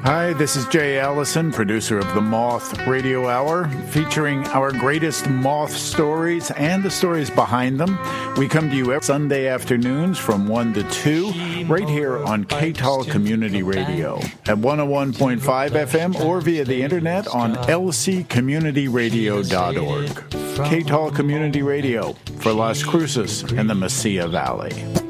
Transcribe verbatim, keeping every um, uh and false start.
Hi, this is Jay Allison, producer of the Moth Radio Hour, featuring our greatest moth stories and the stories behind them. We come to you every Sunday afternoons from one to two, right here on K T A L Community Radio at one oh one point five F M or via the internet on L C community radio dot org. K T A L Community Radio for Las Cruces and the Mesilla Valley.